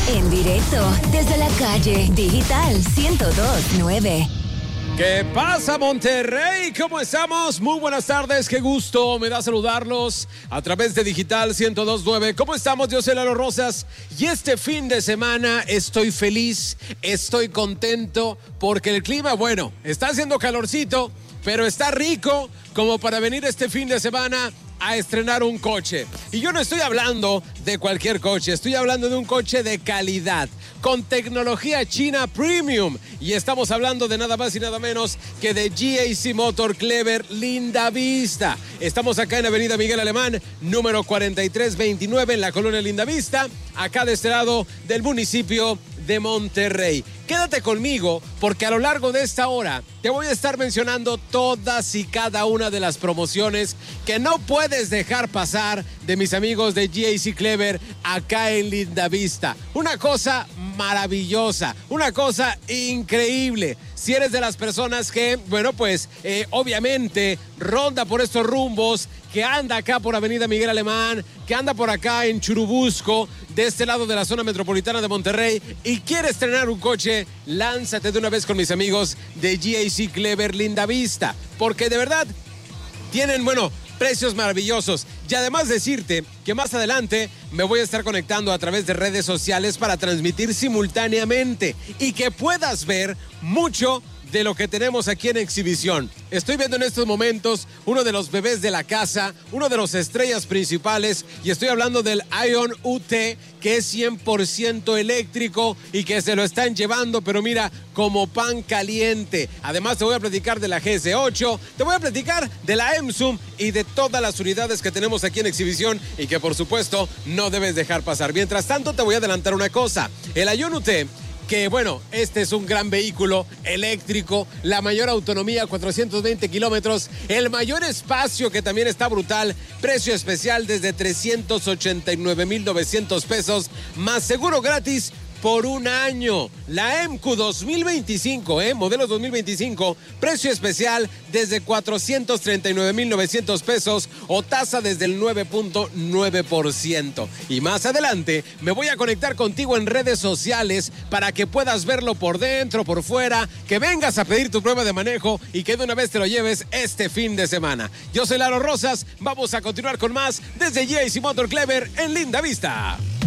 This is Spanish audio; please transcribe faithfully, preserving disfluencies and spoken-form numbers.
En directo desde la calle Digital ciento dos punto nueve. ¿Qué pasa, Monterrey? ¿Cómo estamos? Muy buenas tardes, qué gusto me da saludarlos a través de Digital ciento dos punto nueve. ¿Cómo estamos? Yo soy Lalo Rosas y este fin de semana estoy feliz, estoy contento porque el clima, bueno, está haciendo calorcito, pero está rico como para venir este fin de semana a estrenar un coche. Y yo no estoy hablando de cualquier coche, estoy hablando de un coche de calidad, con tecnología china premium. Y estamos hablando de nada más y nada menos que de G A C Motor Clever Lindavista. Estamos acá en Avenida Miguel Alemán, número cuarenta y tres veintinueve, en la colonia Lindavista, acá de este lado del municipio de Monterrey. Quédate conmigo porque a lo largo de esta hora te voy a estar mencionando todas y cada una de las promociones que no puedes dejar pasar de mis amigos de G A C Clever acá en Lindavista. Una cosa maravillosa, una cosa increíble. Si eres de las personas que, bueno, pues eh, obviamente ronda por estos rumbos, que anda acá por Avenida Miguel Alemán, que anda por acá en Churubusco, de este lado de la zona metropolitana de Monterrey, y quiere estrenar un coche, lánzate de una vez con mis amigos de G A C Clever Lindavista, porque de verdad tienen, bueno, precios maravillosos. Y además decirte que más adelante me voy a estar conectando a través de redes sociales para transmitir simultáneamente y que puedas ver mucho de lo que tenemos aquí en exhibición. Estoy viendo en estos momentos uno de los bebés de la casa, uno de los estrellas principales, y estoy hablando del Ion U T, que es cien por ciento eléctrico y que se lo están llevando, pero mira, como pan caliente. Además te voy a platicar de la G S ocho, te voy a platicar de la Emsum y de todas las unidades que tenemos aquí en exhibición y que por supuesto no debes dejar pasar. Mientras tanto te voy a adelantar una cosa, el Ion U T, que bueno, este es un gran vehículo eléctrico, la mayor autonomía, cuatrocientos veinte kilómetros, el mayor espacio, que también está brutal, precio especial desde trescientos ochenta y nueve mil novecientos pesos, más seguro gratis por un año. La M Q dos mil veinticinco, eh, modelo dos mil veinticinco, precio especial desde cuatrocientos treinta y nueve mil novecientos pesos o tasa desde el nueve punto nueve por ciento. Y más adelante me voy a conectar contigo en redes sociales para que puedas verlo por dentro, por fuera, que vengas a pedir tu prueba de manejo y que de una vez te lo lleves este fin de semana. Yo soy Lalo Rosas, vamos a continuar con más desde G A C Motor Clever en Lindavista.